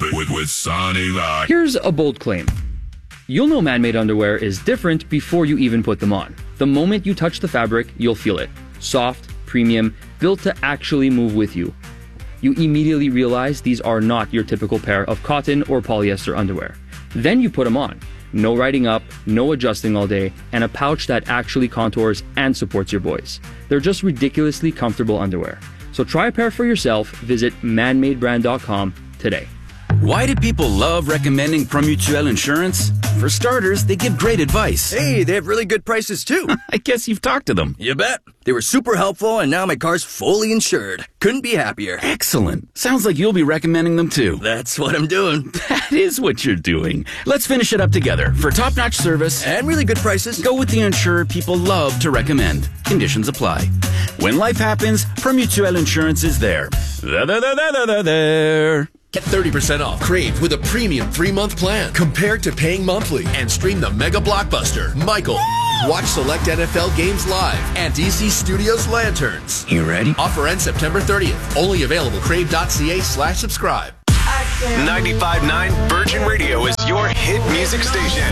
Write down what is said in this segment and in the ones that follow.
with Sonny Rock. Here's a bold claim. You'll know man-made underwear is different before you even put them on. The moment you touch the fabric, you'll feel it. Soft, premium, built to actually move with you. You immediately realize these are not your typical pair of cotton or polyester underwear. Then you put them on. No riding up, no adjusting all day, and a pouch that actually contours and supports your boys. They're just ridiculously comfortable underwear. So try a pair for yourself. Visit manmadebrand.com today. Why do people love recommending Promutuel Insurance? For starters, they give great advice. Hey, they have really good prices too. I guess you've talked to them. You bet. They were super helpful, and now my car's fully insured. Couldn't be happier. Excellent. Sounds like you'll be recommending them too. That's what I'm doing. That is what you're doing. Let's finish it up together. For top-notch service And really good prices. go with the insurer people love to recommend. Conditions apply. When life happens, Promutuel Insurance is there. There. Get 30% off Crave with a premium 3-month plan compared to paying monthly, and stream the mega blockbuster, Michael. Watch select NFL games live and DC Studios Lanterns. You ready? Offer ends September 30th. Only available crave.ca/subscribe. 95.9 Virgin Radio is your hit music station.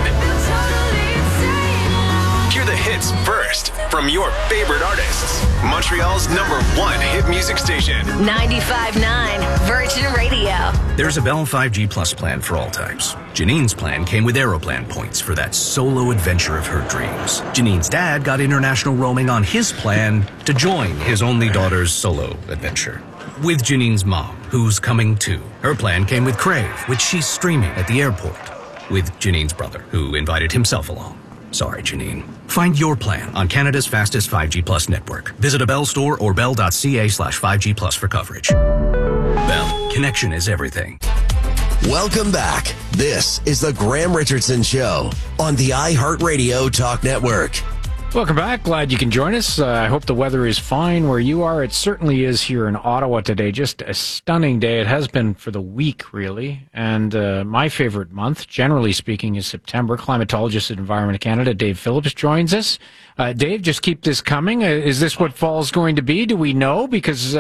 Hear the hits first from your favorite artists. Montreal's #1 hit music station. 95.9 Virgin Radio. There's a Bell 5G Plus plan for all types. Janine's plan came with Aeroplan points for that solo adventure of her dreams. Janine's dad got international roaming on his plan to join his only daughter's solo adventure. With Janine's mom, who's coming too. Her plan came with Crave, which she's streaming at the airport. With Janine's brother, who invited himself along. Sorry, Janine. Find your plan on Canada's fastest 5G Plus network. Visit a Bell store or bell.ca/5G Plus for coverage. Bell, connection is everything. Welcome back. This is the Graham Richardson Show on the iHeartRadio Talk Network. Welcome back. Glad you can join us. I hope the weather is fine where you are. It certainly is here in Ottawa today. Just a stunning day. It has been for the week, really. And my favorite month, generally speaking, is September. Climatologist at Environment Canada, Dave Phillips, joins us. Dave, just keep this coming. Is this what fall's going to be? Do we know? Because,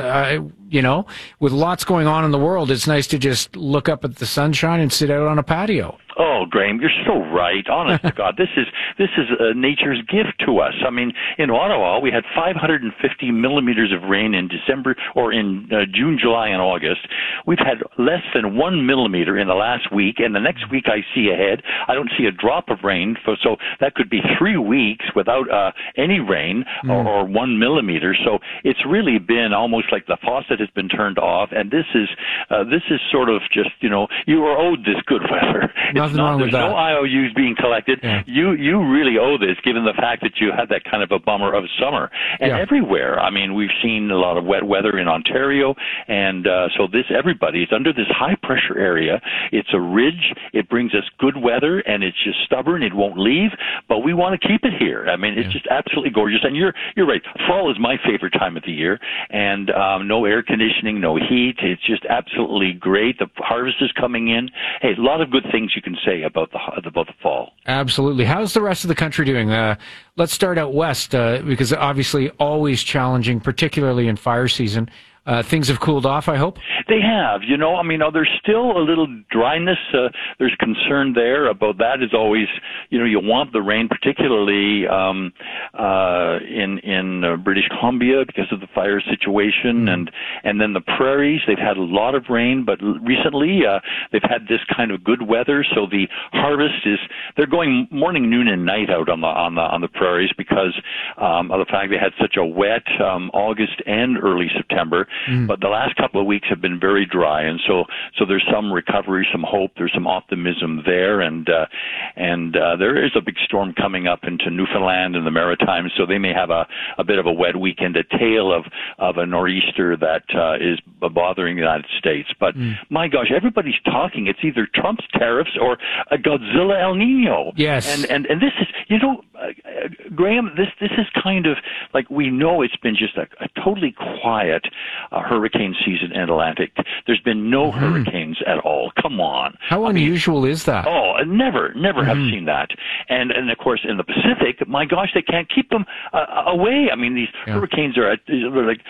with lots going on in the world, it's nice to just look up at the sunshine and sit out on a patio. Oh, Graham, you're so right. Honest to God, this is nature's gift to us. I mean, in Ottawa, we had 550 millimeters of rain in December, or in June, July, and August. We've had less than 1 millimeter in the last week, and the next week I see ahead, I don't see a drop of rain. So that could be 3 weeks without any rain or 1 millimeter. So it's really been almost like the faucet has been turned off, and this is sort of just, you are owed this good weather. Nothing wrong with that. There's no IOUs being collected. Yeah. You really owe this, given the fact that you had that kind of a bummer of summer. And everywhere, I mean, we've seen a lot of wet weather in Ontario, and so everybody's under this high-pressure area. It's a ridge. It brings us good weather, and it's just stubborn. It won't leave, but we want to keep it here. I mean, it's just absolutely gorgeous. And you're right. Fall is my favorite time of the year, and no air conditioning, no heat. It's just absolutely great. The harvest is coming in. Hey, a lot of good things you can say about the fall. Absolutely. How's the rest of the country doing? Let's start out west, because obviously always challenging, particularly in fire season. Things have cooled off, I hope? They have. There's still a little dryness. There's concern there about that. Is always, you want the rain, particularly in British Columbia because of the fire situation, and then the prairies. They've had a lot of rain, but recently they've had this kind of good weather. So the harvest they're going morning, noon, and night out on the prairies because of the fact they had such a wet August and early September. But the last couple of weeks have been very dry, and so there's some recovery, some hope, there's some optimism there, and there is a big storm coming up into Newfoundland and the Maritimes, so they may have a bit of a wet weekend, a tail of a nor'easter that is bothering the United States. But my gosh, everybody's talking. It's either Trump's tariffs or a Godzilla El Nino. Yes, and this is Graham. This is kind of like, we know it's been just a totally quiet hurricane season in Atlantic. There's been no hurricanes at all. Come on. How unusual is that? Oh, never have seen that. And of course, in the Pacific, my gosh, they can't keep them away. I mean, these hurricanes are like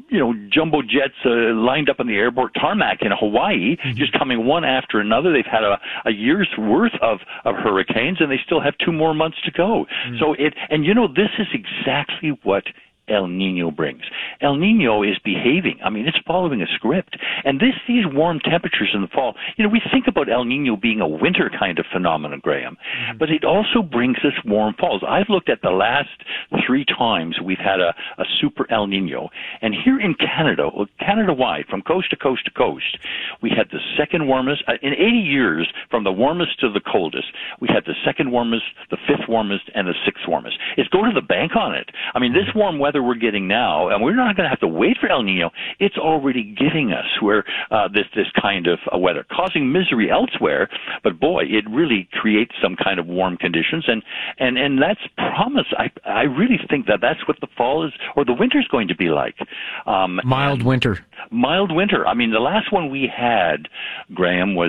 jumbo jets lined up on the airport tarmac in Hawaii, just coming one after another. They've had a year's worth of hurricanes, and they still have 2 more months to go. So this is exactly what El Nino brings. El Nino is behaving. I mean, it's following a script. And these warm temperatures in the fall, we think about El Nino being a winter kind of phenomenon, Graham, but it also brings us warm falls. I've looked at the last 3 times we've had a super El Nino. And here in Canada, Canada-wide, from coast to coast to coast, we had the second warmest, in 80 years, from the warmest to the coldest, we had the second warmest, the 5th warmest, and the 6th warmest. It's go to the bank on it. I mean, this warm weather we're getting now, and we're not going to have to wait for El Nino. It's already giving us this kind of weather, causing misery elsewhere. But boy, it really creates some kind of warm conditions, and that's promise. I really think that's what the fall is, or the winter's going to be like. Mild winter. Mild winter. I mean, the last one we had, Graham, was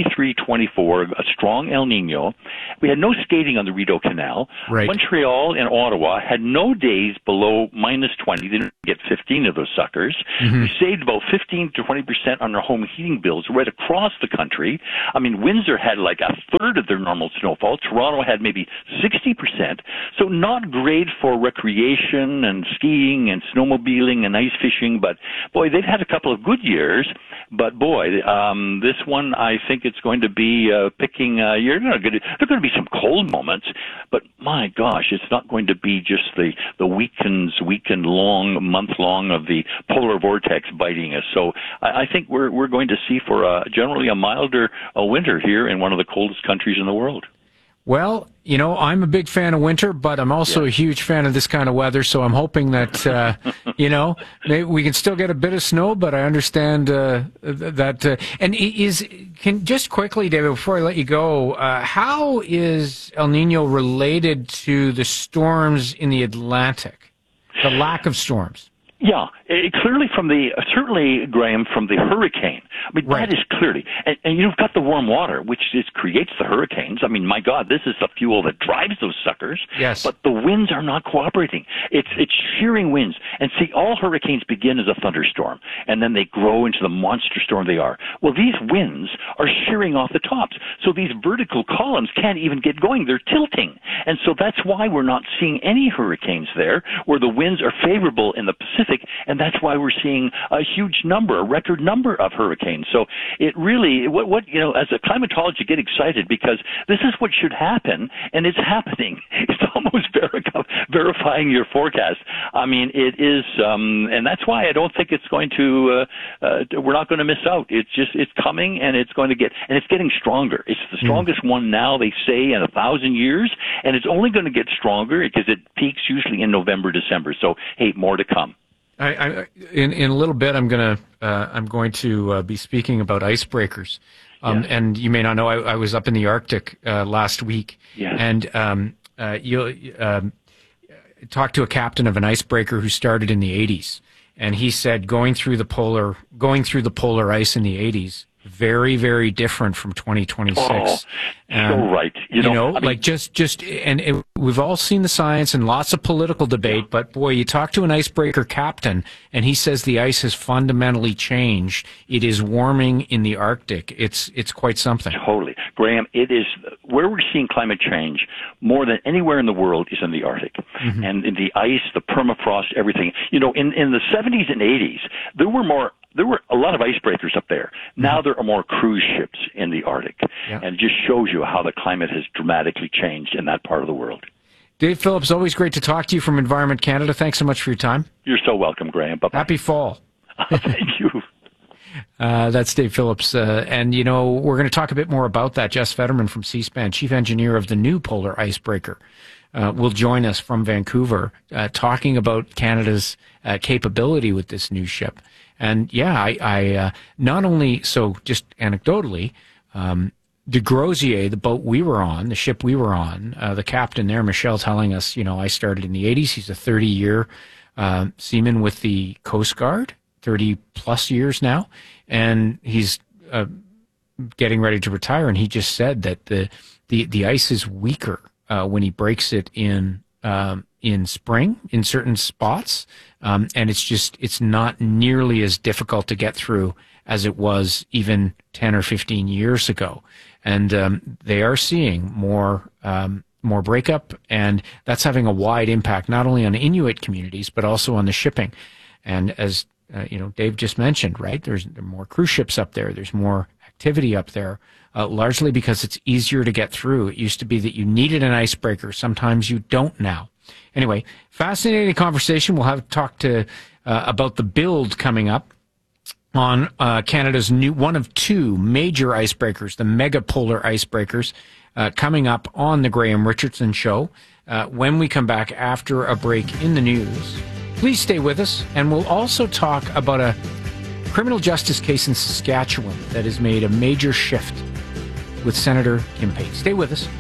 23-24, a strong El Nino. We had no skating on the Rideau Canal. Right. Montreal and Ottawa had no days below -20. They didn't get 15 of those suckers. We saved about 15 to 20% on our home heating bills right across the country. I mean, Windsor had like a third of their normal snowfall. Toronto had maybe 60%. So not great for recreation and skiing and snowmobiling and ice fishing. But boy, they've had a couple of good years. But boy, this one, I think it's going to be picking. There are going to be some cold moments, but my gosh, it's not going to be just the weekend long, month long of the polar vortex biting us. So I think we're going to see for generally a milder winter here in one of the coldest countries in the world. Well, I'm a big fan of winter, but I'm also a huge fan of this kind of weather. So I'm hoping that, maybe we can still get a bit of snow, but I understand that. And just quickly, David, before I let you go, how is El Nino related to the storms in the Atlantic? The lack of storms. Yeah, clearly certainly, Graham, from the hurricane. I mean, that is clearly, and you've got the warm water, which creates the hurricanes. I mean, my God, this is the fuel that drives those suckers. Yes. But the winds are not cooperating. It's shearing winds. And see, all hurricanes begin as a thunderstorm, and then they grow into the monster storm they are. Well, these winds are shearing off the tops. So these vertical columns can't even get going. They're tilting. And so that's why we're not seeing any hurricanes there, where the winds are favorable in the Pacific. And that's why we're seeing a record number of hurricanes. So it really, as a climatologist, you get excited because this is what should happen, and it's happening. It's almost verifying your forecast. I mean, it is, and that's why I don't think it's going to, we're not going to miss out. It's coming, and it's getting stronger. It's the strongest one now, they say, in 1,000 years, and it's only going to get stronger because it peaks usually in November, December. So, hey, more to come. In a little bit, I'm going to be speaking about icebreakers, and you may not know I was up in the Arctic last week, and you talked to a captain of an icebreaker who started in the 80s, and he said going through the polar ice in the 80s. Very, very different from 2026. Oh, so right. We've all seen the science and lots of political debate, but boy, you talk to an icebreaker captain and he says the ice has fundamentally changed. It is warming in the Arctic. It's quite something. Totally. Graham, it is where we're seeing climate change more than anywhere in the world is in the Arctic. And in the ice, the permafrost, everything. In the 70s and 80s, there were a lot of icebreakers up there. Now there are more cruise ships in the Arctic. And it just shows you how the climate has dramatically changed in that part of the world. Dave Phillips, always great to talk to you from Environment Canada. Thanks so much for your time. You're so welcome, Graham. Bye-bye. Happy fall. Thank you. That's Dave Phillips. And, we're going to talk a bit more about that. Jess Fetterman from C-SPAN, chief engineer of the new polar icebreaker, will join us from Vancouver, talking about Canada's capability with this new ship. And I not only, so just anecdotally, de Grozier, the boat we were on, the ship we were on, the captain there, Michelle, telling us, I started in the 80s. He's a 30-year seaman with the Coast Guard, 30-plus years now, and he's getting ready to retire. And he just said that the ice is weaker when he breaks it in in spring in certain spots, and it's not nearly as difficult to get through as it was even 10 or 15 years ago. And they are seeing more breakup, and that's having a wide impact not only on Inuit communities but also on the shipping. And as Dave just mentioned, right, there are more cruise ships up there. There's more activity up there, largely because it's easier to get through. It used to be that you needed an icebreaker. Sometimes you don't now. Anyway, fascinating conversation. We'll have to talk about the build coming up on Canada's new one of two major icebreakers, the megapolar icebreakers, coming up on the Graham Richardson Show when we come back after a break in the news. Please stay with us, and we'll also talk about a criminal justice case in Saskatchewan that has made a major shift with Senator Kim Pate. Stay with us.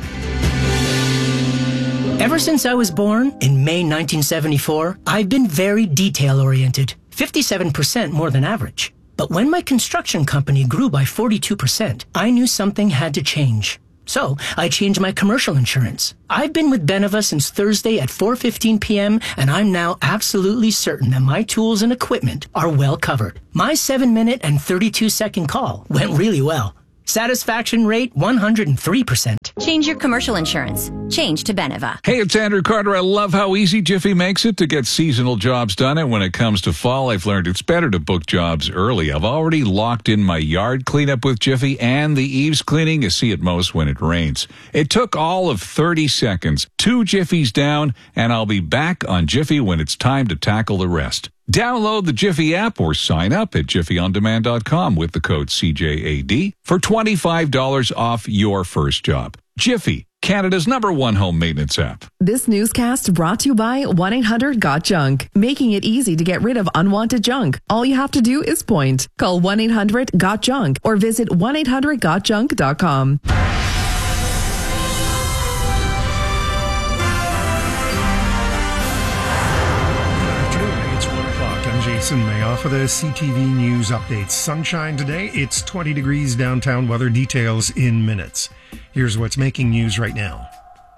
Ever since I was born in May 1974, I've been very detail-oriented, 57% more than average. But when my construction company grew by 42%, I knew something had to change. So I changed my commercial insurance. I've been with Beneva since Thursday at 4:15 p.m., and I'm now absolutely certain that my tools and equipment are well covered. My 7-minute and 32-second call went really well. Satisfaction rate 103%. Change your commercial insurance. Change to Beneva. Hey, it's Andrew Carter. I love how easy Jiffy makes it to get seasonal jobs done. And when it comes to fall, I've learned it's better to book jobs early. I've already locked in my yard cleanup with Jiffy and the eaves cleaning you see at most when it rains. It took all of 30 seconds, 2 Jiffies down, and I'll be back on Jiffy when it's time to tackle the rest. Download the Jiffy app or sign up at jiffyondemand.com with the code CJAD for $25 off your first job. Jiffy, Canada's #1 home maintenance app. This newscast brought to you by 1-800-GOT-JUNK, making it easy to get rid of unwanted junk. All you have to do is point. Call 1-800-GOT-JUNK or visit 1-800-GOTJUNK.com. Jason Mayoff for the CTV News updates. Sunshine today. It's 20 degrees downtown. Weather details in minutes. Here's what's making news right now.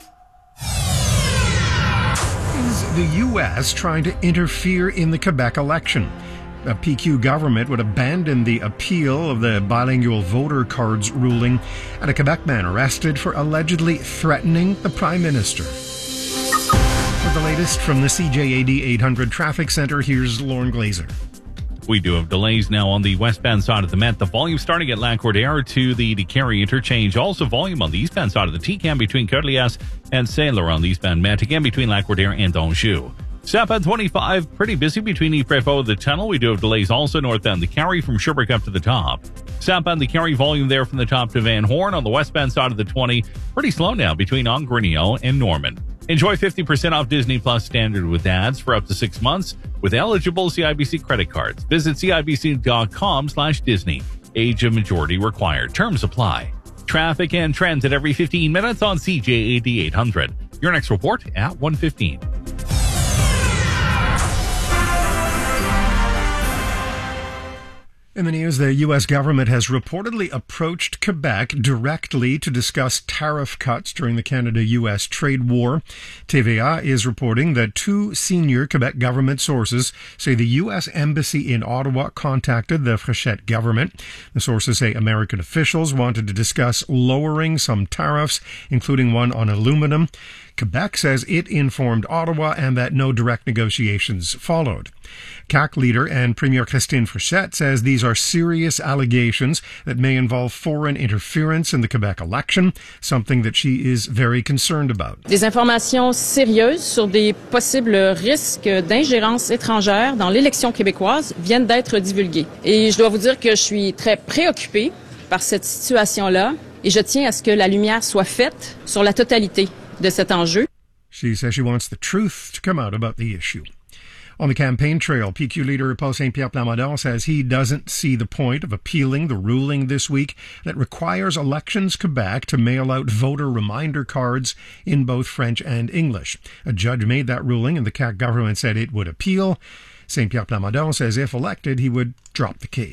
Is the U.S. trying to interfere in the Quebec election? The PQ government would abandon the appeal of the bilingual voter cards ruling, and a Quebec man arrested for allegedly threatening the Prime Minister. For the latest from the CJAD 800 Traffic Center, here's Lauren Glazer. We do have delays now on the westbound side of the Met. The volume starting at Lac-Cordaire to the DeCarry interchange. Also volume on the eastbound side of the TCAM between Côte-Liesse and Saint-Laurent on the eastbound Met. Again between Lac-Cordaire and Anjou. Southbound 25, pretty busy between Yves-Prévost and the tunnel. We do have delays also northbound the Carry from Sherbrooke up to the top. Southbound the Carry volume there from the top to Van Horn. On the westbound side of the 20, pretty slow now between Ongrenio and Norman. Enjoy 50% off Disney Plus Standard with ads for up to 6 months with eligible CIBC credit cards. Visit CIBC.com/Disney. Age of majority required. Terms apply. Traffic and trends at every 15 minutes on CJAD 800. Your next report at 1:15. In the news, the U.S. government has reportedly approached Quebec directly to discuss tariff cuts during the Canada-U.S. trade war. TVA is reporting that 2 senior Quebec government sources say the U.S. Embassy in Ottawa contacted the Frechette government. The sources say American officials wanted to discuss lowering some tariffs, including one on aluminum. Quebec says it informed Ottawa and that no direct negotiations followed. CAQ leader and Premier Christine Frechette says these are serious allegations that may involve foreign interference in the Quebec election, something that she is very concerned about. Des informations sérieuses sur des possibles risques d'ingérence étrangère dans l'élection québécoise viennent d'être divulguées. Et je dois vous dire que je suis très préoccupée par cette situation-là et je tiens à ce que la lumière soit faite sur la totalité de cet enjeu. She says she wants the truth to come out about the issue. On the campaign trail, PQ leader Paul Saint-Pierre Plamondon says he doesn't see the point of appealing the ruling this week that requires Elections Quebec to mail out voter reminder cards in both French and English. A judge made that ruling and the CAQ government said it would appeal. Saint-Pierre Plamondon says if elected, he would drop the case.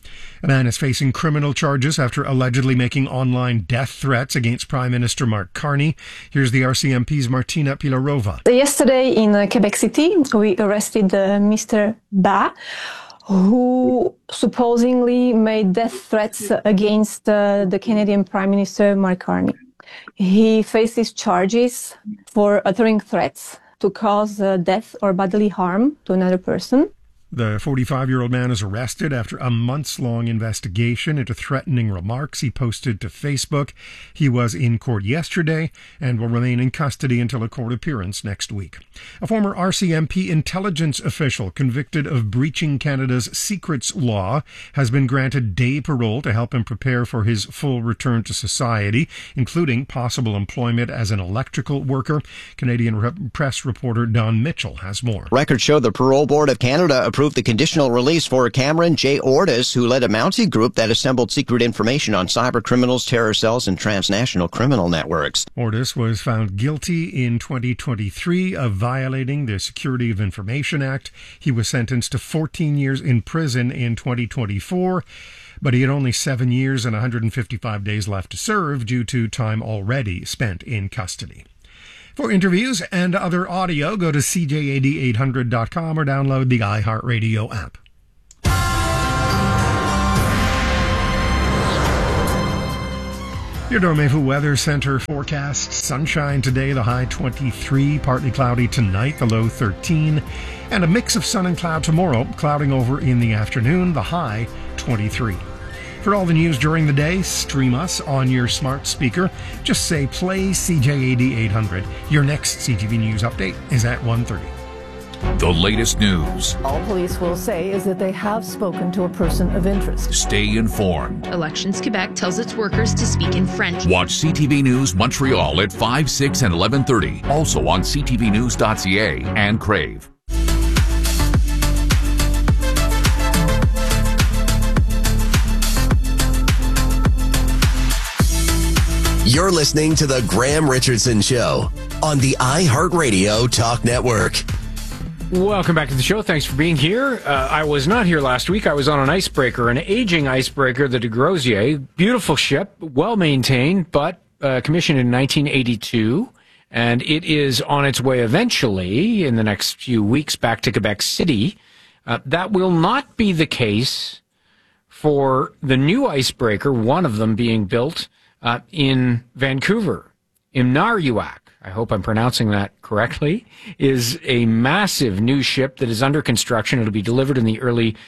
A man is facing criminal charges after allegedly making online death threats against Prime Minister Mark Carney. Here's the RCMP's Martina Pilarova. Yesterday in Quebec City, we arrested Mr. Ba, who supposedly made death threats against the Canadian Prime Minister Mark Carney. He faces charges for uttering threats to cause death or bodily harm to another person. The 45-year-old man is arrested after a months-long investigation into threatening remarks he posted to Facebook. He was in court yesterday and will remain in custody until a court appearance next week. A former RCMP intelligence official convicted of breaching Canada's secrets law has been granted day parole to help him prepare for his full return to society, including possible employment as an electrical worker. Canadian press reporter Don Mitchell has more. Records show the Parole Board of Canada approved the conditional release for Cameron J. Ortis, who led a Mountie group that assembled secret information on cyber criminals, terror cells, and transnational criminal networks. Ortis was found guilty in 2023 of violating the Security of Information Act. He was sentenced to 14 years in prison in 2024, but he had only 7 years and 155 days left to serve due to time already spent in custody. For interviews and other audio, go to CJAD800.com or download the iHeartRadio app. Your Dormefu Weather Center forecast: sunshine today, the high 23, partly cloudy tonight, the low 13, and a mix of sun and cloud tomorrow, clouding over in the afternoon, the high 23. For all the news during the day, stream us on your smart speaker. Just say play CJAD 800. Your next CTV News update is at 1:30. The latest news. All police will say is that they have spoken to a person of interest. Stay informed. Elections Quebec tells its workers to speak in French. Watch CTV News Montreal at 5, 6, and 11:30. Also on ctvnews.ca and Crave. You're listening to The Graham Richardson Show on the iHeartRadio Talk Network. Welcome back to the show. Thanks for being here. I was not here last week. I was on an icebreaker, an aging icebreaker, the de Grozier. Beautiful ship, well-maintained, but commissioned in 1982. And it is on its way eventually, in the next few weeks, back to Quebec City. That will not be the case for the new icebreaker, one of them being built in Vancouver. Imnariuak, I hope I'm pronouncing that correctly, is a massive new ship that is under construction. It'll be delivered in the early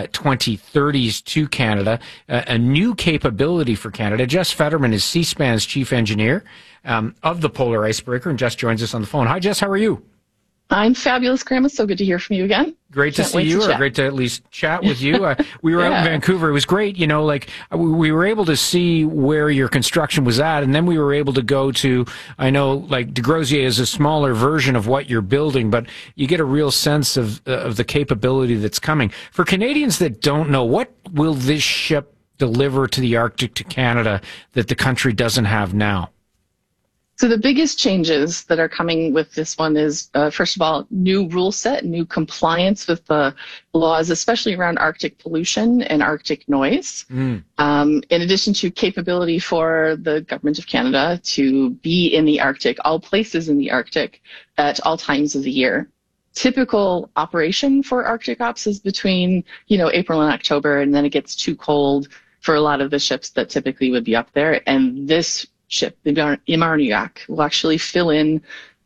2030s to Canada. A new capability for Canada. Jess Fetterman is C-SPAN's chief engineer of the Polar Icebreaker and Jess joins us on the phone. Hi, Jess. How are you? I'm fabulous, Graham. It's so good to hear from you again. Great to see you, or great to at least chat with you. We were out in Vancouver. It was great. You know, like we were able to see where your construction was at, and then we were able to go to, I know, like de Grozier is a smaller version of what you're building, but you get a real sense of the capability that's coming. For Canadians that don't know, what will this ship deliver to the Arctic, to Canada, that the country doesn't have now? So the biggest changes that are coming with this one is, first of all, new rule set, new compliance with the laws, especially around Arctic pollution and Arctic noise. In addition to capability for the Government of Canada to be in the Arctic, all places in the Arctic at all times of the year. Typical operation for Arctic ops is between, April and October, and then it gets too cold for a lot of the ships that typically would be up there. And this ship, the Imnariuak, will actually fill in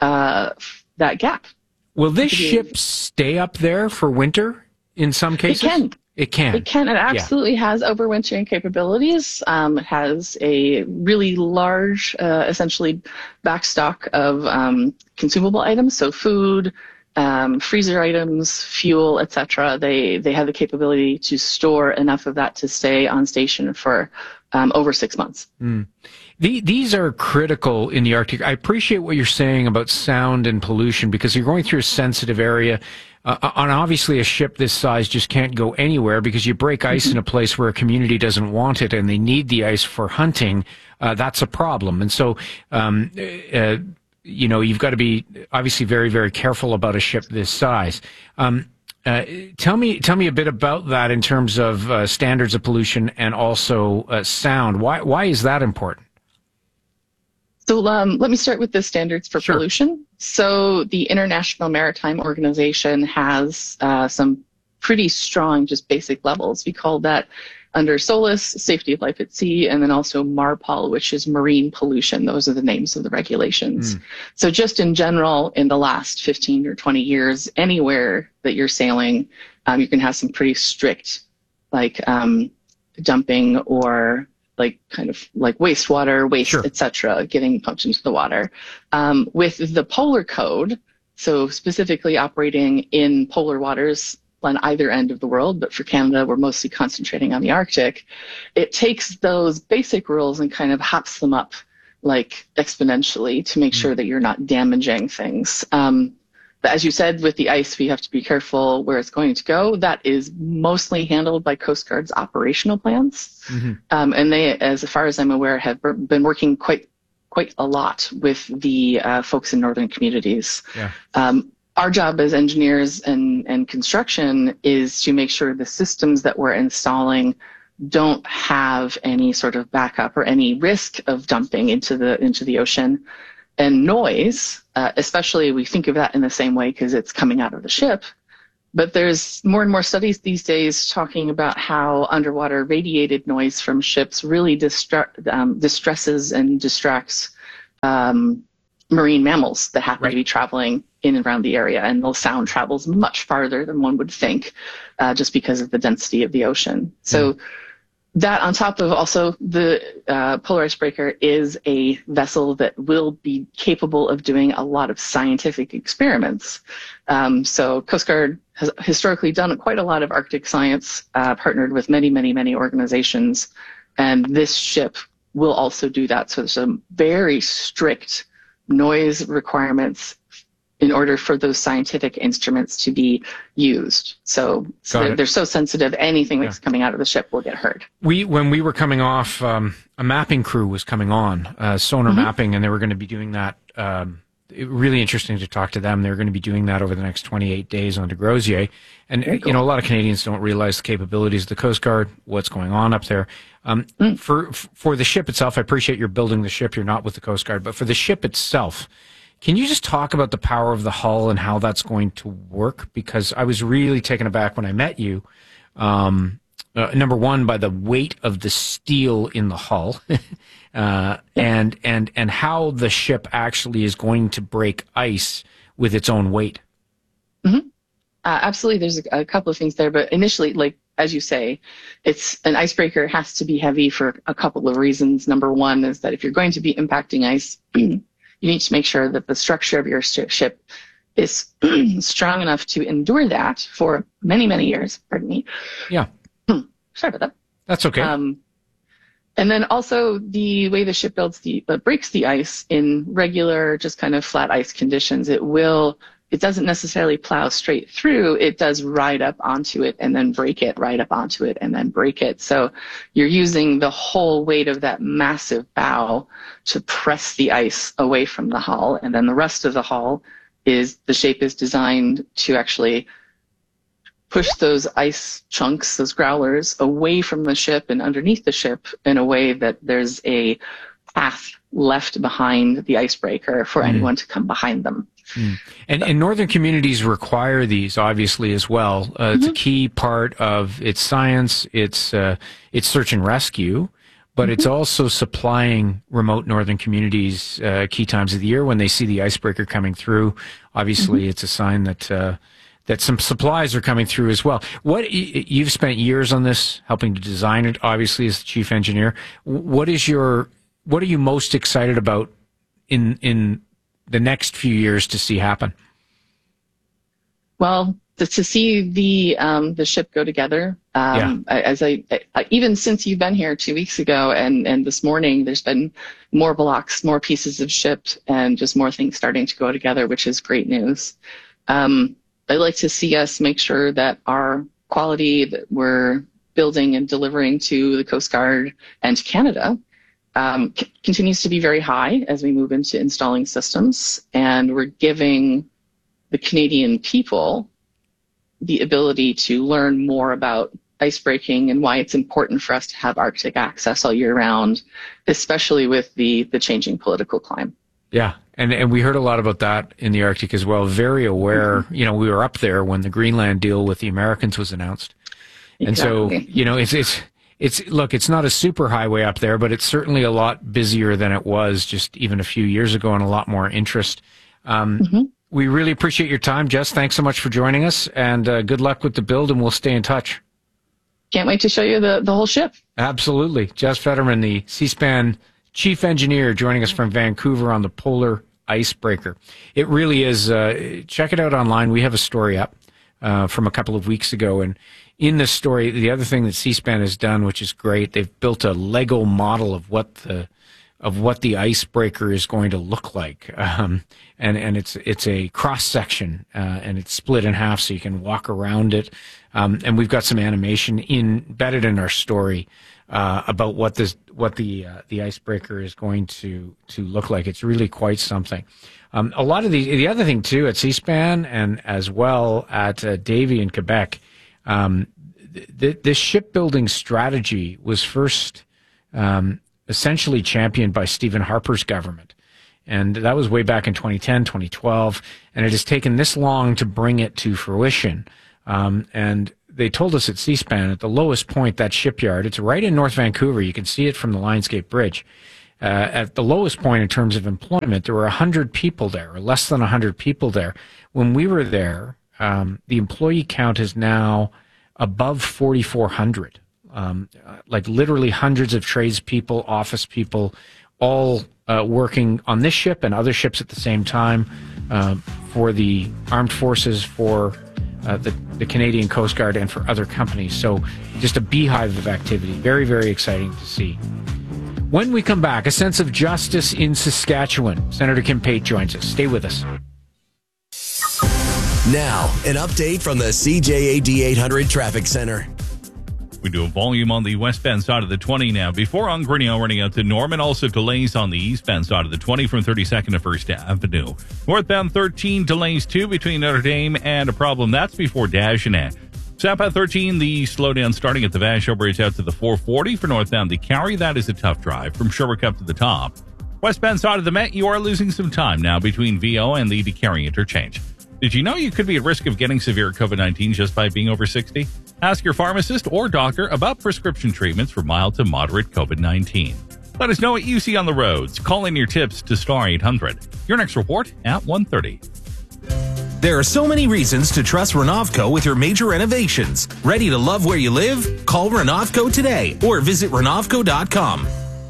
that gap. Will this ship stay up there for winter in some cases? It can. It absolutely has overwintering capabilities. It has a really large, essentially, backstock of consumable items, so food, freezer items, fuel, etc. They have the capability to store enough of that to stay on station for over 6 months. These are critical in the Arctic. I appreciate what you're saying about sound and pollution, because you're going through a sensitive area. And obviously a ship this size just can't go anywhere, because you break ice in a place where a community doesn't want it and they need the ice for hunting. That's a problem. And so, you've got to be obviously very, very careful about a ship this size. Tell me a bit about that in terms of standards of pollution and also sound. Why is that important? So let me start with the standards for pollution. So the International Maritime Organization has some pretty strong, just basic levels. We call that under SOLAS, Safety of Life at Sea, and then also MARPOL, which is marine pollution. Those are the names of the regulations. So just in general, in the last 15 or 20 years, anywhere that you're sailing, you can have some pretty strict, like dumping or like kind of like wastewater, waste, etc., getting pumped into the water. With the Polar Code, so specifically operating in polar waters on either end of the world, but for Canada, we're mostly concentrating on the Arctic. It takes those basic rules and kind of hops them up like exponentially to make sure that you're not damaging things. But as you said, with the ice, we have to be careful where it's going to go. That is mostly handled by Coast Guard's operational plans. And they, as far as I'm aware, have been working quite a lot with the folks in northern communities. Our job as engineers and construction is to make sure the systems that we're installing don't have any sort of backup or any risk of dumping into the ocean. And noise, especially we think of that in the same way because it's coming out of the ship. But there's more and more studies these days talking about how underwater radiated noise from ships really distresses and distracts marine mammals that happen to be traveling in and around the area, and the sound travels much farther than one would think, just because of the density of the ocean. So that, on top of also the Polar Icebreaker, is a vessel that will be capable of doing a lot of scientific experiments. So Coast Guard has historically done quite a lot of Arctic science, partnered with many organizations, and this ship will also do that. So there's some very strict noise requirements in order for those scientific instruments to be used. So they're so sensitive, anything that's coming out of the ship will get heard. When we were coming off, a mapping crew was coming on, sonar mapping, and they were going to be doing that. Really interesting to talk to them. They're going to be doing that over the next 28 days on de Grozier. And, you know, a lot of Canadians don't realize the capabilities of the Coast Guard, what's going on up there. For the ship itself, I appreciate you're building the ship. You're not with the Coast Guard. But for the ship itself, can you just talk about the power of the hull and how that's going to work? Because I was really taken aback when I met you. Number one, by the weight of the steel in the hull, and how the ship actually is going to break ice with its own weight. Absolutely, there's a couple of things there, but initially, like as you say, it's an icebreaker has to be heavy for a couple of reasons. Number one is that if you're going to be impacting ice, you need to make sure that the structure of your ship is strong enough to endure that for many years. Pardon me. Yeah. Sorry about that. That's okay. And then also the way the ship breaks the ice in regular, just kind of flat ice conditions, it doesn't necessarily plow straight through. It does ride up onto it and then break it, ride up onto it and then break it. So you're using the whole weight of that massive bow to press the ice away from the hull. And then the rest of the hull the shape is designed to actually push those ice chunks, those growlers, away from the ship and underneath the ship in a way that there's a path left behind the icebreaker for anyone to come behind them. And northern communities require these, obviously, as well. It's a key part of its science, its search and rescue, but it's also supplying remote northern communities key times of the year when they see the icebreaker coming through. Obviously, it's a sign that some supplies are coming through as well. You've spent years on this, helping to design it, obviously, as the chief engineer. What are you most excited about in the next few years to see happen? Well, to see the ship go together, as I even since you've been here 2 weeks ago and this morning, there's been more blocks, more pieces of ship, and just more things starting to go together, which is great news. I'd like to see us make sure that our quality that we're building and delivering to the Coast Guard and to Canada continues to be very high as we move into installing systems, and we're giving the Canadian people the ability to learn more about ice breaking and why it's important for us to have Arctic access all year round, especially with the changing political climate. Yeah, and we heard a lot about that in the Arctic as well. Very aware, we were up there when the Greenland deal with the Americans was announced. And so, it's not a super highway up there, but it's certainly a lot busier than it was just even a few years ago, and a lot more interest. We really appreciate your time, Jess. Thanks so much for joining us, and good luck with the build, and we'll stay in touch. Can't wait to show you the whole ship. Absolutely. Jess Fetterman, the C-SPAN chief engineer, joining us from Vancouver on the Polar Icebreaker. It really is. Check it out online. We have a story up from a couple of weeks ago, and in this story, the other thing that C-SPAN has done, which is great, they've built a Lego model of what the icebreaker is going to look like, and it's a cross section, and it's split in half, so you can walk around it. And we've got some animation embedded in our story about what the icebreaker is going to look like. It's really quite something. A lot of the other thing too at C-SPAN and as well at Davy in Quebec, this shipbuilding strategy was first essentially championed by Stephen Harper's government. And that was way back in 2010, 2012. And it has taken this long to bring it to fruition. And they told us at C-SPAN, at the lowest point, that shipyard, it's right in North Vancouver. You can see it from the Lionsgate Bridge. At the lowest point in terms of employment, there were 100 people there, or less than 100 people there. When we were there, the employee count is now above 4,400. Like literally hundreds of tradespeople, office people, all working on this ship and other ships at the same time for the armed forces, for the Canadian Coast Guard, and for other companies. So just a beehive of activity. Very, very exciting to see. When we come back, a sense of justice in Saskatchewan. Senator Kim Pate joins us. Stay with us. Now, an update from the CJAD 800 Traffic Center. We do a volume on the westbound side of the 20 now. Before on Grinnell, running out to Norman. Also delays on the eastbound side of the 20 from 32nd to 1st Avenue. Northbound 13 delays too between Notre Dame and a problem. That's before Dagenais. Southbound 13, the slowdown starting at the Vachon Bridge out to the 440 for northbound the Carry. That is a tough drive from Sherbrooke up to the top. Westbound side of the Met, you are losing some time now between VO and the Carry interchange. Did you know you could be at risk of getting severe COVID-19 just by being over 60? Ask your pharmacist or doctor about prescription treatments for mild to moderate COVID-19. Let us know what you see on the roads. Call in your tips to Star 800. Your next report at 1:30. There are so many reasons to trust Renovco with your major renovations. Ready to love where you live? Call Renovco today or visit Renovco.com.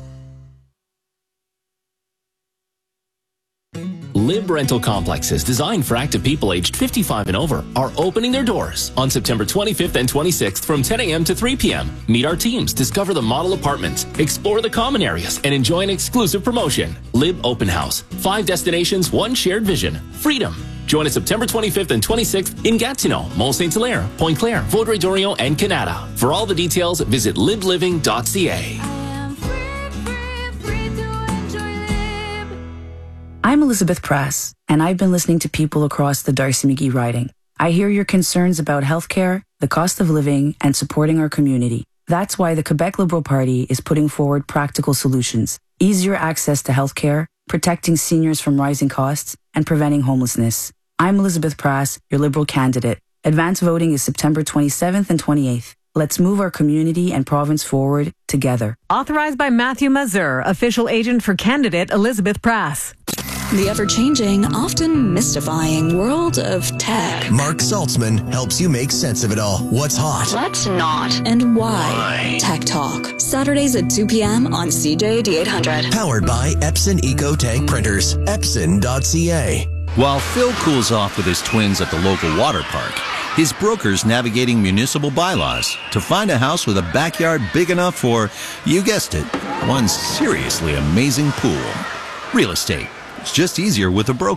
Lib Rental Complexes, designed for active people aged 55 and over, are opening their doors on September 25th and 26th from 10 a.m. to 3 p.m. Meet our teams, discover the model apartments, explore the common areas, and enjoy an exclusive promotion. Lib Open House. 5 destinations, 1 shared vision. Freedom. Join us September 25th and 26th in Gatineau, Mont-Saint-Hilaire, Pointe-Claire, Vaudreuil-Dorion, and Canada. For all the details, visit libliving.ca. I'm Elizabeth Press, and I've been listening to people across the Darcy McGee riding. I hear your concerns about healthcare, the cost of living, and supporting our community. That's why the Quebec Liberal Party is putting forward practical solutions. Easier access to healthcare, protecting seniors from rising costs, and preventing homelessness. I'm Elizabeth Press, your Liberal candidate. Advance voting is September 27th and 28th. Let's move our community and province forward together. Authorized by Matthew Mazur, official agent for candidate Elizabeth Press. The ever-changing, often mystifying world of tech. Mark Saltzman helps you make sense of it all. What's hot? What's not? And why? Tech Talk. Saturdays at 2 p.m. on CJAD 800. Powered by Epson EcoTank Printers. Epson.ca. While Phil cools off with his twins at the local water park, his broker's navigating municipal bylaws to find a house with a backyard big enough for, you guessed it, one seriously amazing pool. Real estate. It's just easier with a broker.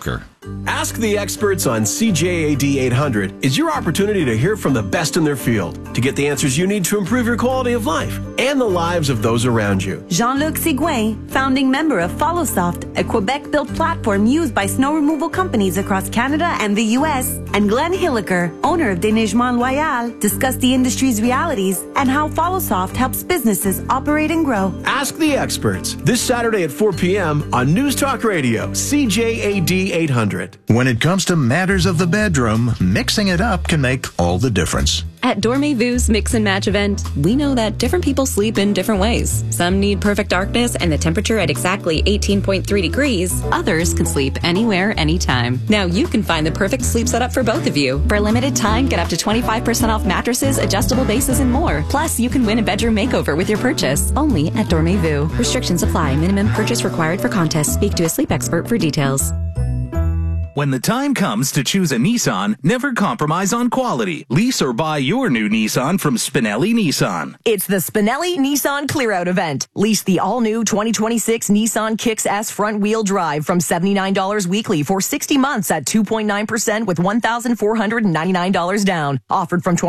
Ask the Experts on CJAD 800 is your opportunity to hear from the best in their field, to get the answers you need to improve your quality of life and the lives of those around you. Jean-Luc Sigouin, founding member of FollowSoft, a Quebec-built platform used by snow removal companies across Canada and the U.S., and Glenn Hilliker, owner of Déneigement Loyal, discuss the industry's realities and how FollowSoft helps businesses operate and grow. Ask the Experts this Saturday at 4 p.m. on News Talk Radio, CJAD 800. When it comes to matters of the bedroom, mixing it up can make all the difference. At Dormez-Vu's Mix and Match event, we know that different people sleep in different ways. Some need perfect darkness and the temperature at exactly 18.3 degrees. Others can sleep anywhere, anytime. Now you can find the perfect sleep setup for both of you. For a limited time, get up to 25% off mattresses, adjustable bases, and more. Plus, you can win a bedroom makeover with your purchase. Only at Dormez-Vu. Restrictions apply. Minimum purchase required for contest. Speak to a sleep expert for details. When the time comes to choose a Nissan, never compromise on quality. Lease or buy your new Nissan from Spinelli Nissan. It's the Spinelli Nissan Clear-Out event. Lease the all-new 2026 Nissan Kicks S front-wheel drive from $79 weekly for 60 months at 2.9% with $1,499 down. Offered from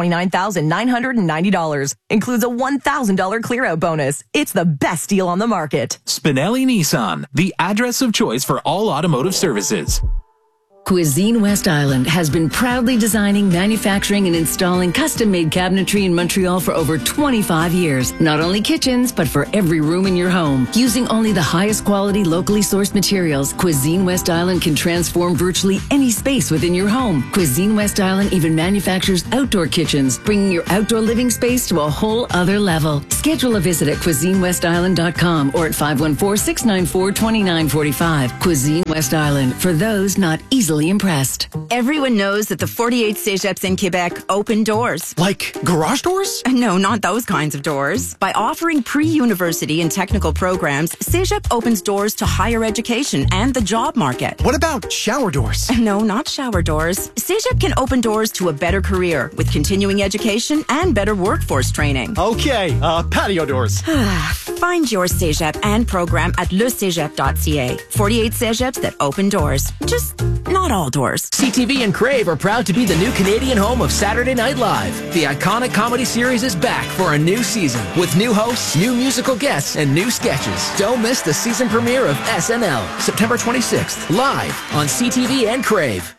$29,990. Includes a $1,000 clear-out bonus. It's the best deal on the market. Spinelli Nissan, the address of choice for all automotive services. Cuisine West Island has been proudly designing, manufacturing, and installing custom-made cabinetry in Montreal for over 25 years. Not only kitchens, but for every room in your home. Using only the highest quality, locally sourced materials, Cuisine West Island can transform virtually any space within your home. Cuisine West Island even manufactures outdoor kitchens, bringing your outdoor living space to a whole other level. Schedule a visit at cuisinewestisland.com or at 514-694-2945. Cuisine West Island, for those not easily impressed. Everyone knows that the 48 cégeps in Quebec open doors. Like garage doors? No, not those kinds of doors. By offering pre-university and technical programs, cégep opens doors to higher education and the job market. What about shower doors? No, not shower doors. cégep can open doors to a better career with continuing education and better workforce training. Okay, patio doors. Find your cégep and program at lecégep.ca. 48 cégeps that open doors. Just not all doors. CTV and Crave are proud to be the new Canadian home of Saturday Night Live. The iconic comedy series is back for a new season with new hosts, new musical guests, and new sketches. Don't miss the season premiere of SNL, September 26th, live on CTV and Crave.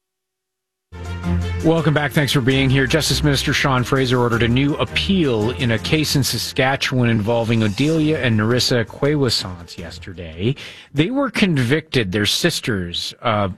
Welcome back. Thanks for being here. Justice Minister Sean Fraser ordered a new appeal in a case in Saskatchewan involving Odelia and Narissa Quaywasance yesterday. They were convicted, they're sisters, of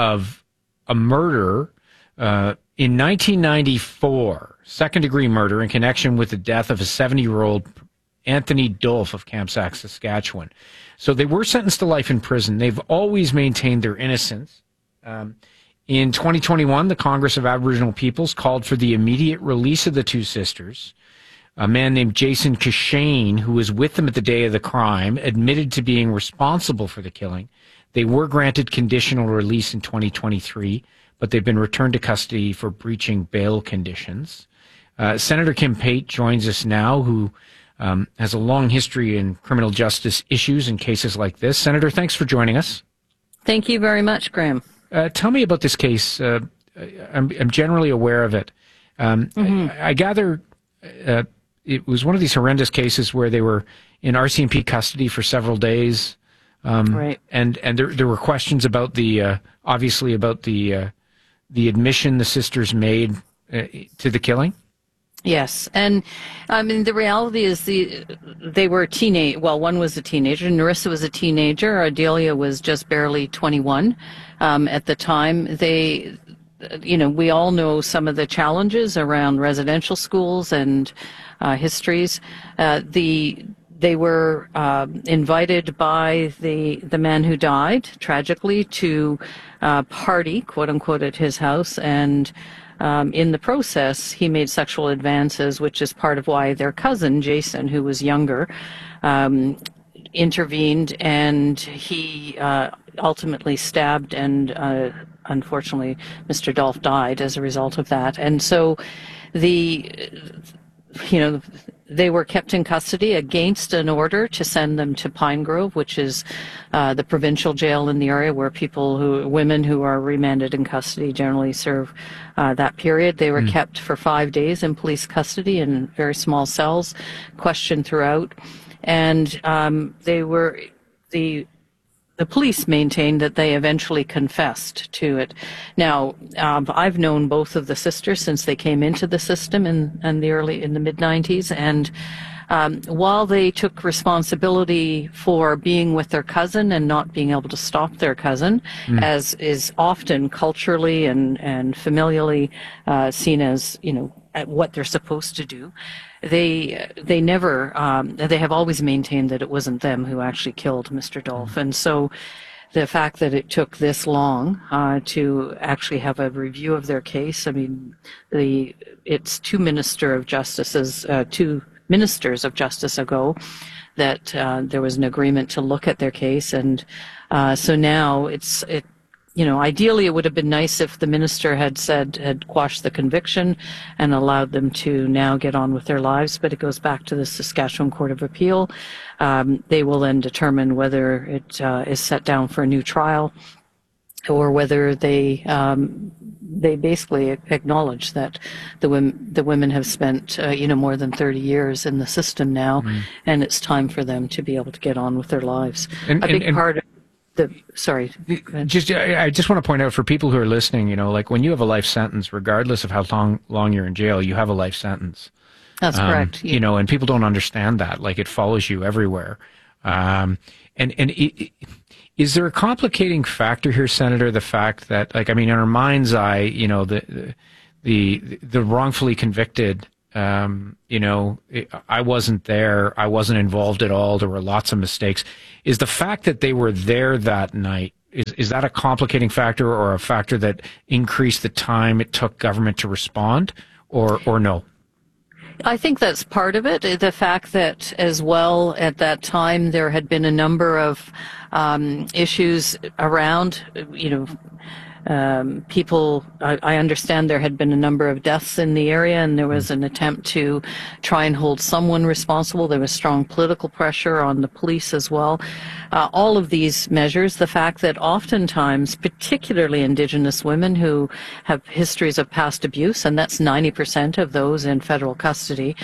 a murder in 1994, second-degree murder in connection with the death of a 70-year-old Anthony Dolph of Kamsack, Saskatchewan. So they were sentenced to life in prison. They've always maintained their innocence. In 2021, the Congress of Aboriginal Peoples called for the immediate release of the two sisters. A man named Jason Kashane, who was with them at the day of the crime, admitted to being responsible for the killing. They were granted conditional release in 2023, but they've been returned to custody for breaching bail conditions. Senator Kim Pate joins us now, who has a long history in criminal justice issues and cases like this. Senator, thanks for joining us. Thank you very much, Graham. Tell me about this case. I'm generally aware of it. I gather it was one of these horrendous cases where they were in RCMP custody for several days. Right. And there were questions about obviously about the admission the sisters made to the killing. Yes, and I mean the reality is they were teenage. Well, one was a teenager. Narissa was a teenager. Odelia was just barely 21 at the time. We all know some of the challenges around residential schools and histories. They were invited by the man who died tragically to party, quote unquote, at his house, and in the process, he made sexual advances, which is part of why their cousin, Jason, who was younger, intervened, and he ultimately stabbed, and unfortunately, Mr. Dolph died as a result of that. And so the they were kept in custody against an order to send them to Pine Grove, which is the provincial jail in the area where women who are remanded in custody generally serve that period. They were kept for 5 days in police custody in very small cells, questioned throughout, and the police maintained that they eventually confessed to it. Now, I've known both of the sisters since they came into the system in the mid-90s, and while they took responsibility for being with their cousin and not being able to stop their cousin, as is often culturally and familially seen as, what they're supposed to do, they have always maintained that it wasn't them who actually killed Mr. Dolph. And so the fact that it took this long to actually have a review of their case, I mean, it's two ministers of justice ago that there was an agreement to look at their case, and so now ideally it would have been nice if the minister had quashed the conviction and allowed them to now get on with their lives, but it goes back to the Saskatchewan Court of Appeal. They will then determine whether it is set down for a new trial, or whether they basically acknowledge that the women have spent more than 30 years in the system now, and it's time for them to be able to get on with their lives. I just want to point out for people who are listening, like when you have a life sentence, regardless of how long you're in jail, you have a life sentence. That's correct. And people don't understand that. Like, it follows you everywhere. Is there a complicating factor here, Senator? The fact that, in our mind's eye, the wrongfully convicted, I wasn't there, I wasn't involved at all, there were lots of mistakes. Is the fact that they were there that night, is that a complicating factor, or a factor that increased the time it took government to respond, or no? I think that's part of it. The fact that, as well, at that time there had been a number of issues around, people, I understand there had been a number of deaths in the area, and there was an attempt to try and hold someone responsible. There was strong political pressure on the police as well. All of these measures, the fact that oftentimes, particularly Indigenous women who have histories of past abuse, and that's 90% of those in federal custody,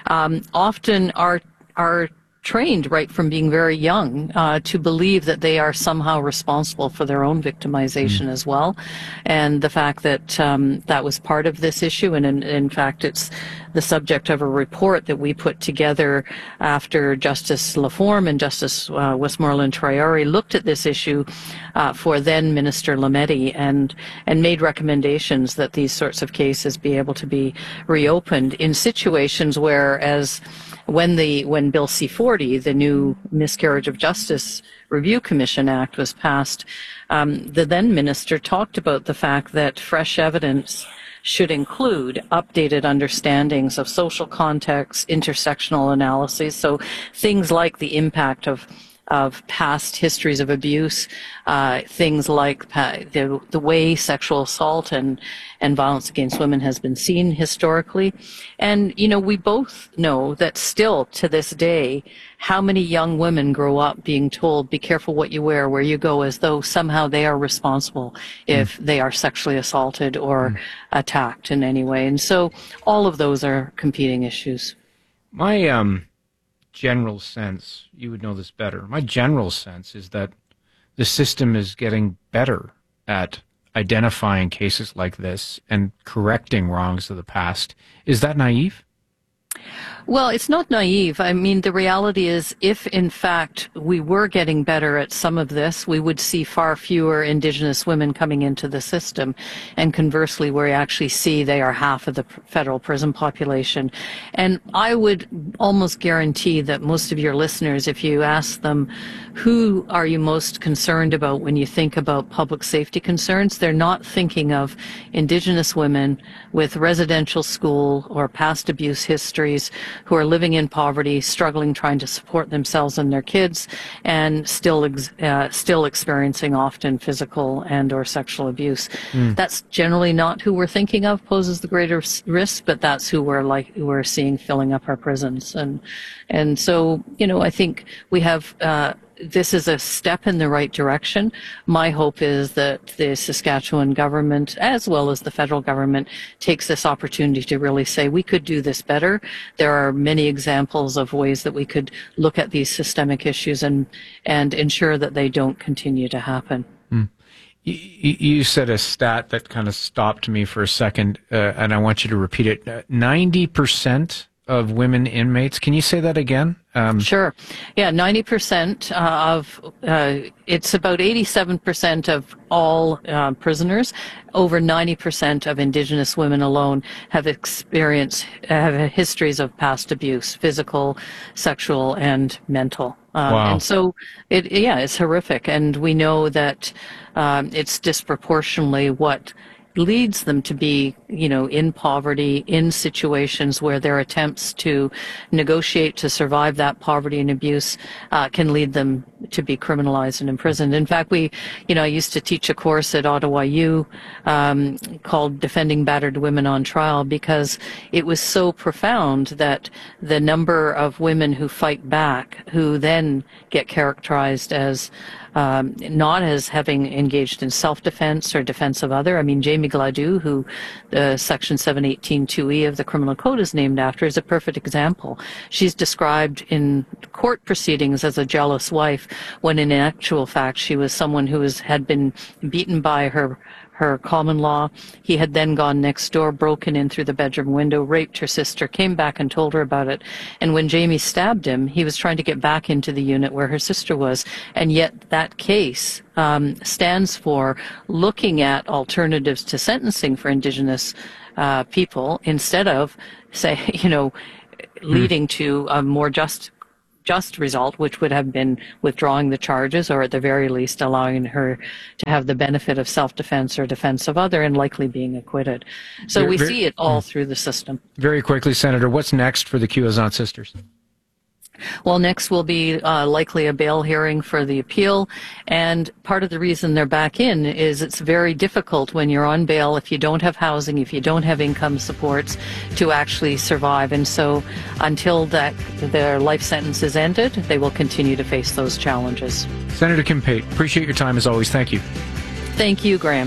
often are trained right from being very young to believe that they are somehow responsible for their own victimization as well. And the fact that that was part of this issue, and in fact it's the subject of a report that we put together after Justice Laforme and Justice Westmoreland Traore looked at this issue for then Minister Lametti, and made recommendations that these sorts of cases be able to be reopened in situations where, as when Bill C-40, the new Miscarriage of Justice Review Commission Act, was passed, the then minister talked about the fact that fresh evidence should include updated understandings of social context, intersectional analyses, so things like the impact of past histories of abuse, things like the way sexual assault and violence against women has been seen historically. And, we both know that still to this day, how many young women grow up being told, be careful what you wear, where you go, as though somehow they are responsible if they are sexually assaulted or attacked in any way. And so all of those are competing issues. My general sense, you would know this better, my general sense is that the system is getting better at identifying cases like this and correcting wrongs of the past. Is that naive? Well, it's not naive. I mean, the reality is, if in fact we were getting better at some of this, we would see far fewer Indigenous women coming into the system. And conversely, we actually see they are half of the federal prison population. And I would almost guarantee that most of your listeners, if you ask them, who are you most concerned about when you think about public safety concerns, they're not thinking of Indigenous women with residential school or past abuse histories, who are living in poverty, struggling, trying to support themselves and their kids, and still experiencing often physical and or sexual abuse. That's generally not who we're thinking of poses the greater risk, but that's who we're seeing filling up our prisons. And so, I think we have this is a step in the right direction. My hope is that the Saskatchewan government, as well as the federal government, takes this opportunity to really say we could do this better. There are many examples of ways that we could look at these systemic issues and ensure that they don't continue to happen. You said a stat that kind of stopped me for a second, and I want you to repeat it. 90% of women inmates. Can you say that again? Sure. Yeah, 90% it's about 87% of all prisoners. Over 90% of Indigenous women alone have histories of past abuse, physical, sexual, and mental. Wow. And so, it's horrific. And we know that it's disproportionately what leads them to be, in poverty, in situations where their attempts to negotiate to survive that poverty and abuse can lead them to be criminalized and imprisoned. In fact, I used to teach a course at Ottawa U called Defending Battered Women on Trial, because it was so profound that the number of women who fight back, who then get characterized as not as having engaged in self-defense or defense of other. I mean, Jamie Gladue, who the Section 718(2)E of the Criminal Code is named after, is a perfect example. She's described in court proceedings as a jealous wife, when in actual fact she was someone who had been beaten by her common law. He had then gone next door, broken in through the bedroom window, raped her sister, came back and told her about it. And when Jamie stabbed him, he was trying to get back into the unit where her sister was. And yet that case stands for looking at alternatives to sentencing for Indigenous people, instead of, leading to a more just result, which would have been withdrawing the charges, or at the very least allowing her to have the benefit of self-defense or defense of other, and likely being acquitted. So we see it all through the system. Very quickly, Senator, what's next for the Cuazon sisters? Well, next will be likely a bail hearing for the appeal, and part of the reason they're back in is it's very difficult when you're on bail, if you don't have housing, if you don't have income supports, to actually survive. And so until their life sentence is ended, they will continue to face those challenges. Senator Kim Pate, appreciate your time as always. Thank you. Thank you, Graham.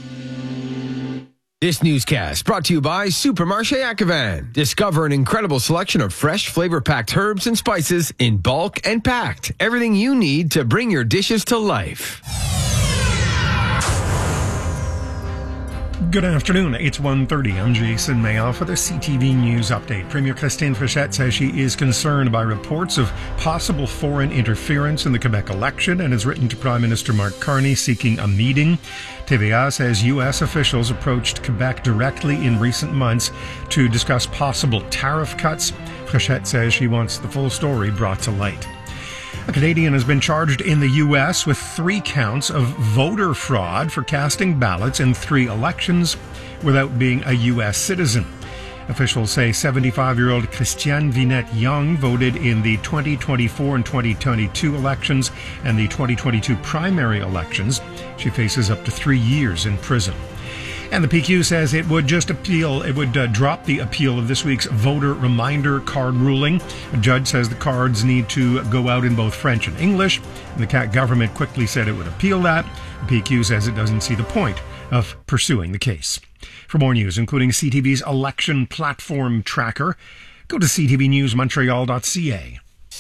This newscast brought to you by Supermarché Accavan. Discover an incredible selection of fresh, flavor-packed herbs and spices in bulk and packed. Everything you need to bring your dishes to life. Good afternoon. It's 1:30. I'm Jason Mayoff for the CTV News Update. Premier Christine Fichette says she is concerned by reports of possible foreign interference in the Quebec election and has written to Prime Minister Mark Carney seeking a meeting. TVA says U.S. officials approached Quebec directly in recent months to discuss possible tariff cuts. Fichette says she wants the full story brought to light. A Canadian has been charged in the U.S. with 3 counts of voter fraud for casting ballots in 3 elections without being a U.S. citizen. Officials say 75-year-old Christiane Vinette-Young voted in the 2024 and 2022 elections and the 2022 primary elections. She faces up to 3 years in prison. And the PQ says it would drop the appeal of this week's voter reminder card ruling. A judge says the cards need to go out in both French and English. And the CAQ government quickly said it would appeal that. The PQ says it doesn't see the point of pursuing the case. For more news, including CTV's election platform tracker, go to ctvnewsmontreal.ca.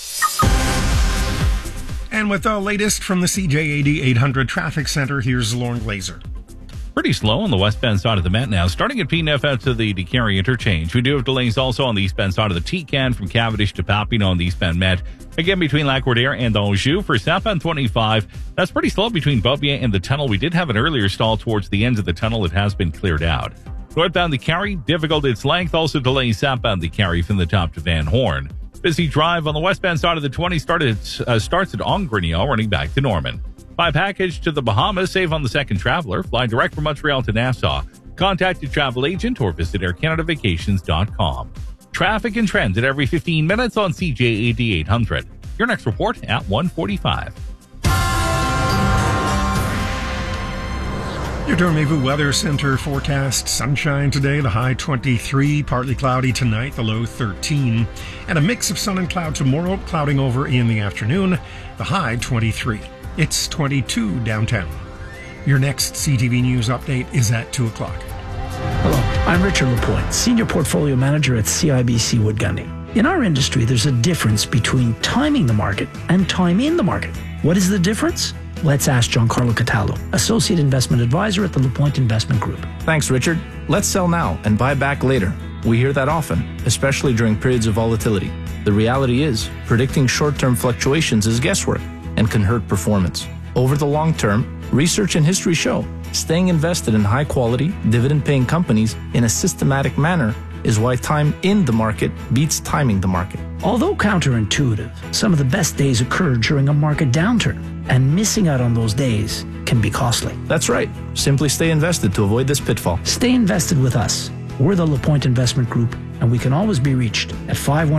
And with the latest from the CJAD 800 Traffic Center, here's Lauren Glazer. Pretty slow on the westbound side of the Met now, starting at PNF out to the DeCarry interchange. We do have delays also on the eastbound side of the TCAN from Cavendish to Papineau on the eastbound Met. Again, between Lac-Roder and Anjou. For southbound 25, that's pretty slow between Beaubien and the tunnel. We did have an earlier stall towards the ends of the tunnel. It has been cleared out. Northbound DeCarry, difficult its length. Also delays southbound DeCarry from the top to Van Horn. Busy drive on the westbound side of the 20 starts at Ongrignon, running back to Norman. Buy package to the Bahamas, save on the second traveler. Fly direct from Montreal to Nassau. Contact your travel agent or visit aircanadavacations.com. Traffic and trends at every 15 minutes on CJAD 800. Your next report at 1:45. Your Dormevu Weather Center forecast sunshine today, the high 23, partly cloudy tonight, the low 13, and a mix of sun and cloud tomorrow, clouding over in the afternoon, the high 23. It's 22 downtown. Your next CTV News update is at 2 o'clock. Hello, I'm Richard Lapointe, Senior Portfolio Manager at CIBC Wood Gundy. In our industry, there's a difference between timing the market and time in the market. What is the difference? Let's ask Giancarlo Cataldo, Associate Investment Advisor at the LaPointe Investment Group. Thanks, Richard. Let's sell now and buy back later. We hear that often, especially during periods of volatility. The reality is, predicting short-term fluctuations is guesswork and can hurt performance. Over the long term, research and history show staying invested in high-quality, dividend-paying companies in a systematic manner is why time in the market beats timing the market. Although counterintuitive, some of the best days occur during a market downturn, and missing out on those days can be costly. That's right. Simply stay invested to avoid this pitfall. Stay invested with us. We're the LaPointe Investment Group, and we can always be reached at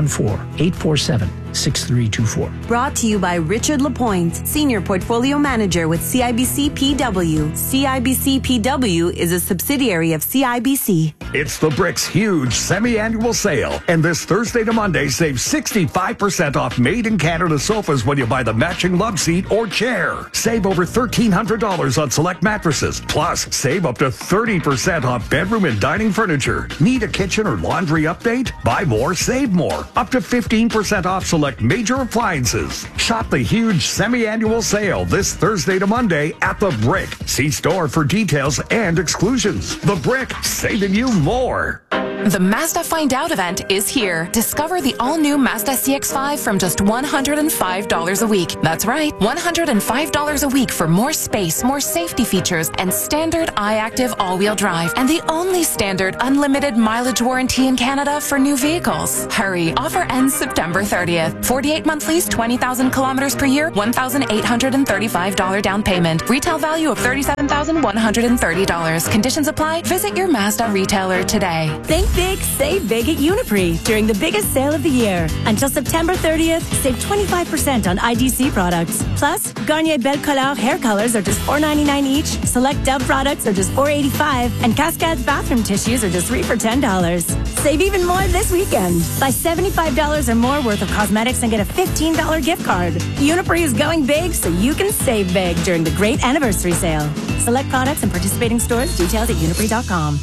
514-847-6324. Brought to you by Richard Lapointe, Senior Portfolio Manager with CIBC PW. CIBC PW is a subsidiary of CIBC. It's the Brick's huge semi-annual sale. And this Thursday to Monday, save 65% off made-in-Canada sofas when you buy the matching love seat or chair. Save over $1,300 on select mattresses. Plus, save up to 30% off bedroom and dining furniture. Need a kitchen or laundry update? Buy more, save more. Up to 15% off select major appliances. Shop the huge semi-annual sale this Thursday to Monday at The Brick. See store for details and exclusions. The Brick, saving you more. The Mazda Find Out event is here. Discover the all-new Mazda CX-5 from just $105 a week. That's right, $105 a week for more space, more safety features, and standard iActive all-wheel drive. And the only standard unlimited mileage warranty in Canada for new vehicles. Hurry, offer ends September 30th. 48-month lease, 20,000 kilometers per year, $1,835 down payment. Retail value of $37,130. Conditions apply. Visit your Mazda retailer today. Think big, save big at Uniprix during the biggest sale of the year. Until September 30th, save 25% on IDC products. Plus, Garnier Belle Color hair colors are just $4.99 each. Select Dove products are just $4.85. And Cascades bathroom tissues are just $3 for $10. Save even more this weekend. Buy $75 or more worth of cosmetics and get a $15 gift card. Uniprix is going big so you can save big during the great anniversary sale. Select products and participating stores. Details at uniprix.com.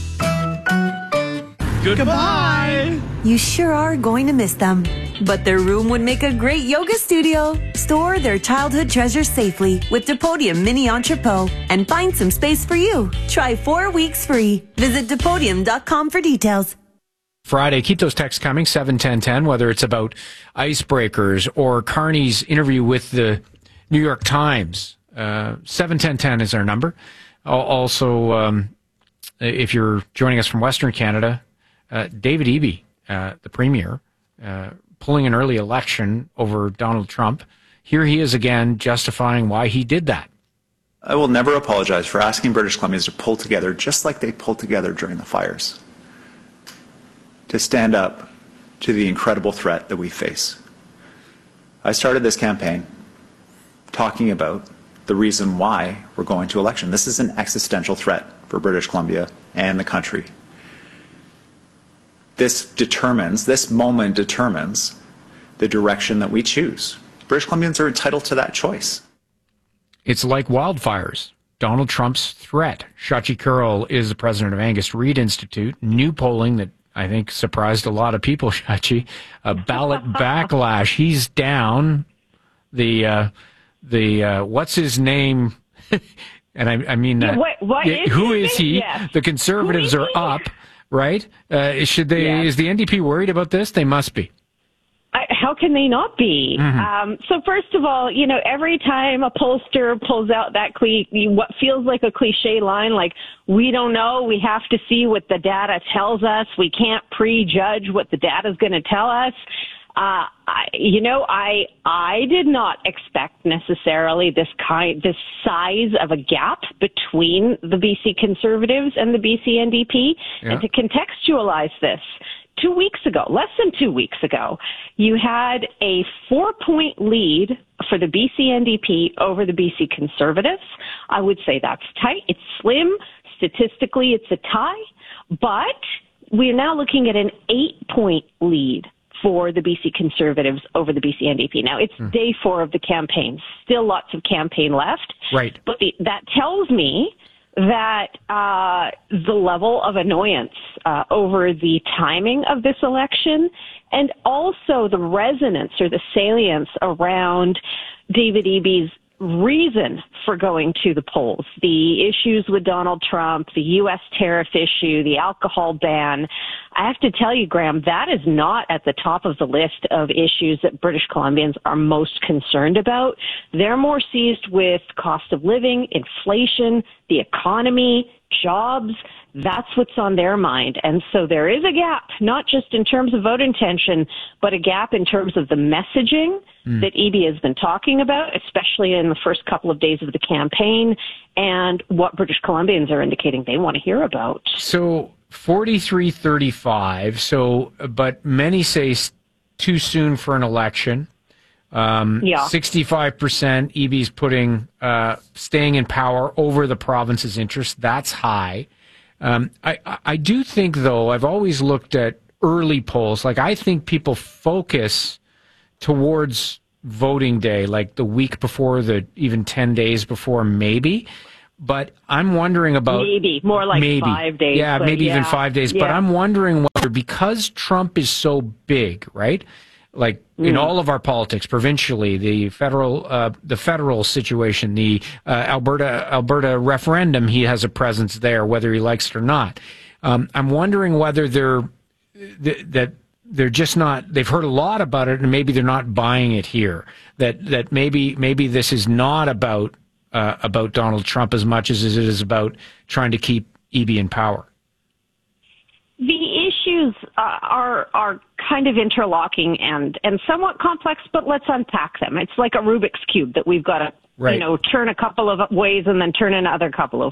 Goodbye. You sure are going to miss them. But their room would make a great yoga studio. Store their childhood treasures safely with Depodium Mini Entrepot and find some space for you. Try 4 weeks free. Visit Depodium.com for details. Friday, keep those texts coming, 71010, whether it's about icebreakers or Carney's interview with the New York Times. 71010 is our number. Also, if you're joining us from Western Canada, David Eby, the Premier, pulling an early election over Donald Trump. Here he is again justifying why he did that. I will never apologize for asking British Columbians to pull together just like they pulled together during the fires, to stand up to the incredible threat that we face. I started this campaign talking about the reason why we're going to election. This is an existential threat for British Columbia and the country. This moment determines the direction that we choose. British Columbians are entitled to that choice. It's like wildfires. Donald Trump's threat. Shachi Kurl is the president of Angus Reid Institute. New polling that I think surprised a lot of people, Shachi. A ballot backlash. He's down. The what's his name? And I mean, who is he? Yes. The Conservatives are up. Right? Should they? Yes. Is the NDP worried about this? They must be. How can they not be? Mm-hmm. So first of all, every time a pollster pulls out that what feels like a cliche line, like, we don't know, we have to see what the data tells us, we can't prejudge what the data is going to tell us. I did not expect necessarily this size of a gap between the BC Conservatives and the BC NDP. Yeah. And to contextualize this, 2 weeks ago, less than 2 weeks ago, you had a 4-point lead for the BC NDP over the BC Conservatives. I would say that's tight. It's slim. Statistically, it's a tie. But we're now looking at an 8-point lead for the BC Conservatives over the BC NDP. Now, it's day 4 of the campaign. Still lots of campaign left. Right. But that tells me that the level of annoyance over the timing of this election and also the resonance or the salience around David Eby's reason for going to the polls, the issues with Donald Trump, the U.S. tariff issue, the alcohol ban. I have to tell you, Graham, that is not at the top of the list of issues that British Columbians are most concerned about. They're more seized with cost of living, inflation, the economy, jobs. That's what's on their mind. And so there is a gap, not just in terms of vote intention, but a gap in terms of the messaging that Eby has been talking about, especially in the first couple of days of the campaign, and what British Columbians are indicating they want to hear about. So 43-35. So, but many say too soon for an election. 65% Eby's putting staying in power over the province's interest. That's high. I do think, though, I've always looked at early polls. Like, I think people focus towards voting day, like the week before, even 10 days before, maybe. But I'm wondering about... More like 5 days. Yeah, maybe even 5 days. But I'm wondering whether, because Trump is so big, right? Like in all of our politics, provincially, the federal situation, the Alberta referendum, he has a presence there, whether he likes it or not. I'm wondering whether they're just not. They've heard a lot about it, and maybe they're not buying it here. That maybe this is not about Donald Trump as much as it is about trying to keep Eby in power. The issues are kind of interlocking and somewhat complex, but let's unpack them. It's like a Rubik's Cube that we've got to, turn a couple of ways and then turn another couple of